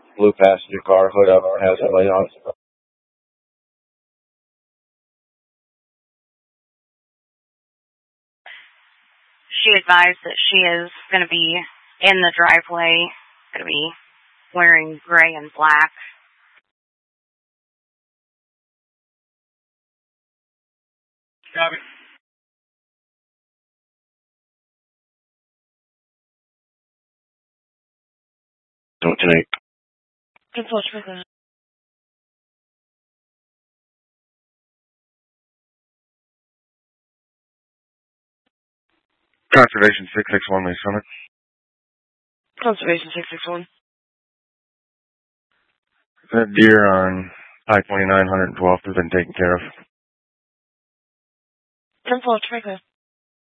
blue passenger car, hood up, hazard light on. She advised that she is going to be in the driveway, going to be wearing gray and black. Copy. Don't tonight. Conservation 661, May Summit. Conservation 661. That deer on I-29, 112th has been taken care of. 10-4, Jamaica.